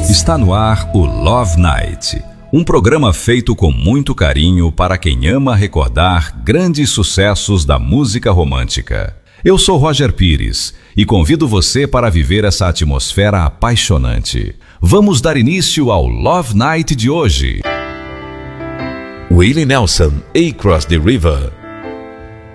Está no ar o Love Night, um programa feito com muito carinho para quem ama recordar grandes sucessos da música romântica. Eu sou Roger Pires e convido você para viver essa atmosfera apaixonante. Vamos dar início ao Love Night de hoje. Willie Nelson, Across the River.